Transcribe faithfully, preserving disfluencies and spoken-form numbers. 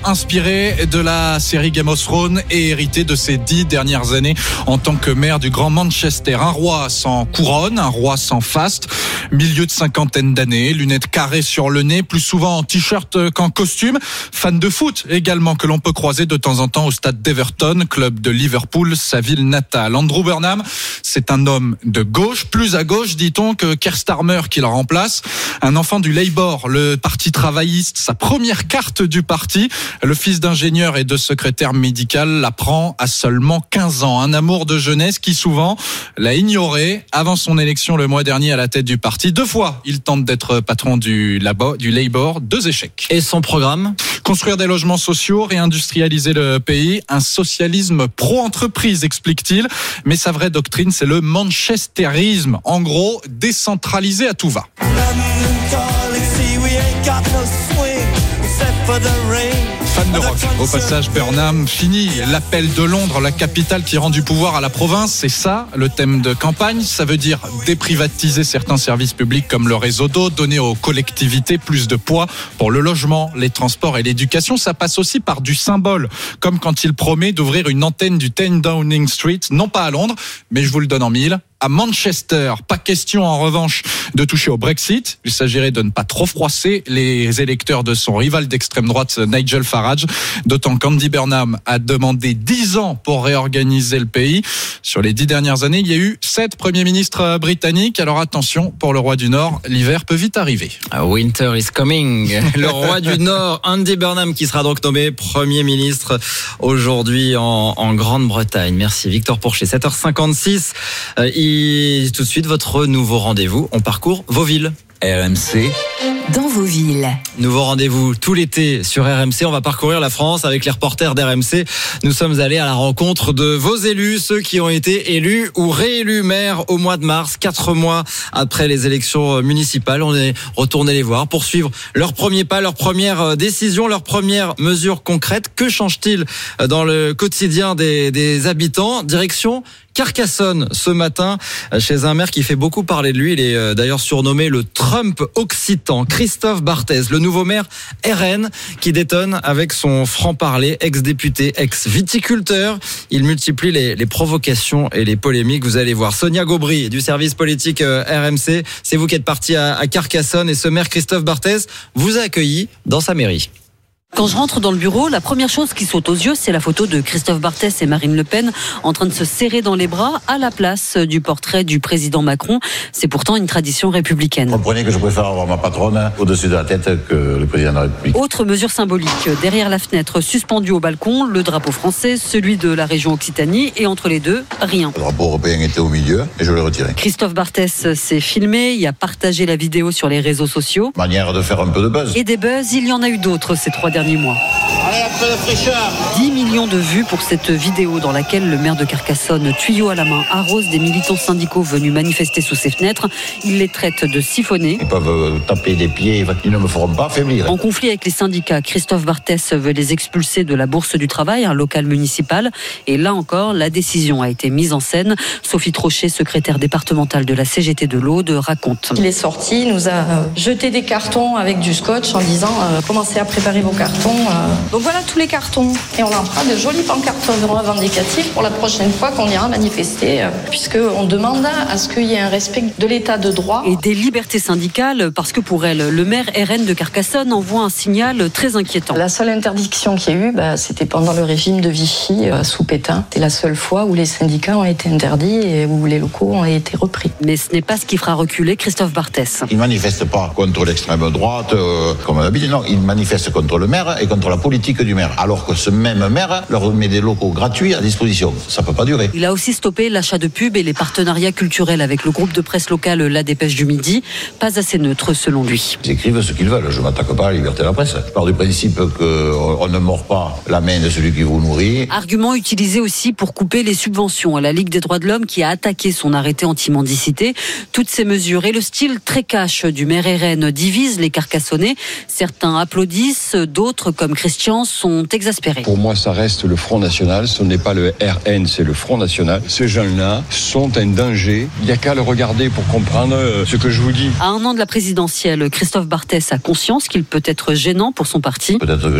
Inspiré de la série Game of Thrones et hérité de ses dix dernières années en tant que maire du Grand Manchester. Un roi sans couronne, un roi sans faste, milieu de cinquantaine d'années, lunettes carrées sur le nez, plus souvent en t-shirt qu'en costume. Fan de foot également, que l'on peut croiser de temps en temps au stade d'Everton, club de Liverpool, sa ville natale. Andrew Burnham, c'est un homme de gauche, plus à gauche, dit-on, que Keir Starmer qui le remplace. Un enfant du Labour, le parti travailliste, sa première carte du parti. Le fils d'ingénieur et de secrétaire médical l'apprend à seulement quinze ans. Un amour de jeunesse qui souvent l'a ignoré avant son élection le mois dernier à la tête du parti. Deux fois, il tente d'être patron du, Labo, du Labour, deux échecs. Et son programme ? Construire des logements sociaux, réindustrialiser le pays, un socialisme pro-entreprise, explique-t-il. Mais sa vraie doctrine, c'est le manchestérisme. En gros, décentralisé à tout va. Fan de rock. Au passage, Burnham finit l'appel de Londres, la capitale qui rend du pouvoir à la province. C'est ça, le thème de campagne. Ça veut dire déprivatiser certains services publics comme le réseau d'eau, donner aux collectivités plus de poids pour le logement, les transports et l'éducation. Ça passe aussi par du symbole, comme quand il promet d'ouvrir une antenne du dix Downing Street, non pas à Londres, mais je vous le donne en mille, à Manchester. Pas question en revanche de toucher au Brexit. Il s'agirait de ne pas trop froisser les électeurs de son rival d'extrême droite Nigel Farage, d'autant qu'Andy Burnham a demandé dix ans pour réorganiser le pays. Sur les dix dernières années, il y a eu sept premiers ministres britanniques. Alors attention, pour le roi du Nord, l'hiver peut vite arriver. Winter is coming. Le roi du Nord, Andy Burnham, qui sera donc nommé Premier ministre aujourd'hui en, en Grande-Bretagne. Merci Victor Pourchet. sept heures cinquante-six. Euh, Et tout de suite, votre nouveau rendez-vous. On parcourt vos villes. R M C. Dans vos villes. Nouveau rendez-vous tout l'été sur R M C. On va parcourir la France avec les reporters d'R M C. Nous sommes allés à la rencontre de vos élus, ceux qui ont été élus ou réélus maires au mois de mars, quatre mois après les élections municipales. On est retourné les voir pour suivre leurs premiers pas, leurs premières décisions, leurs premières mesures concrètes. Que change-t-il dans le quotidien des, des habitants ? Direction Carcassonne ce matin, chez un maire qui fait beaucoup parler de lui. Il est d'ailleurs surnommé le Trump occitan. Christophe Barthès, le nouveau maire R N, qui détonne avec son franc-parler, ex-député, ex-viticulteur. Il multiplie les, les provocations et les polémiques. Vous allez voir. Sonia Gaubry du service politique R M C, c'est vous qui êtes parti à, à Carcassonne, et ce maire Christophe Barthès vous a accueilli dans sa mairie. Quand je rentre dans le bureau, la première chose qui saute aux yeux, c'est la photo de Christophe Barthès et Marine Le Pen en train de se serrer dans les bras à la place du portrait du président Macron. C'est pourtant une tradition républicaine. Comprenez que je préfère avoir ma patronne au-dessus de la tête que le président de la République. Autre mesure symbolique, derrière la fenêtre, suspendu au balcon, le drapeau français, celui de la région Occitanie, et entre les deux, rien. Le drapeau européen était au milieu et je l'ai retiré. Christophe Barthès s'est filmé, il a partagé la vidéo sur les réseaux sociaux. Manière de faire un peu de buzz. Et des buzz, il y en a eu d'autres ces trois derniers mois. Allez, un peu de fraîcheur. dix millions de vues pour cette vidéo dans laquelle le maire de Carcassonne, tuyau à la main, arrose des militants syndicaux venus manifester sous ses fenêtres. Il les traite de siphonnés. Ils peuvent taper des pieds, ils ne me feront pas faiblir. En conflit avec les syndicats, Christophe Barthès veut les expulser de la Bourse du Travail, un local municipal. Et là encore, la décision a été mise en scène. Sophie Trochet, secrétaire départementale de la C G T de l'Aude, raconte. Il est sorti, il nous a jeté des cartons avec du scotch en disant euh, commencez à préparer vos cartons. Donc voilà tous les cartons. Et on en fera de jolis pancartes revendicatifs pour la prochaine fois qu'on ira manifester, puisqu'on demande à ce qu'il y ait un respect de l'état de droit. Et des libertés syndicales, parce que pour elle, le maire R N de Carcassonne envoie un signal très inquiétant. La seule interdiction qu'il y a eu, bah, c'était pendant le régime de Vichy, euh, sous Pétain. C'est la seule fois où les syndicats ont été interdits et où les locaux ont été repris. Mais ce n'est pas ce qui fera reculer Christophe Barthès. Ils ne manifestent pas contre l'extrême droite, euh, comme d'habitude, non. Ils manifestent contre le maire et contre la politique du maire, alors que ce même maire leur met des locaux gratuits à disposition. Ça peut pas durer. Il a aussi stoppé l'achat de pubs et les partenariats culturels avec le groupe de presse local La Dépêche du Midi, pas assez neutre selon lui. Ils écrivent ce qu'ils veulent, je m'attaque pas à la liberté de la presse. Je pars du principe qu'on ne mord pas la main de celui qui vous nourrit. Argument utilisé aussi pour couper les subventions à la Ligue des droits de l'homme qui a attaqué son arrêté anti-mendicité. Toutes ces mesures et le style très cash du maire R N divisent les Carcassonnais. Certains applaudissent, d'autres comme Christian sont exaspérés. Pour moi, ça reste le Front National. Ce n'est pas le R N, c'est le Front National. Ces jeunes-là sont un danger. Il n'y a qu'à le regarder pour comprendre ce que je vous dis. À un an de la présidentielle, Christophe Barthès a conscience qu'il peut être gênant pour son parti. Peut-être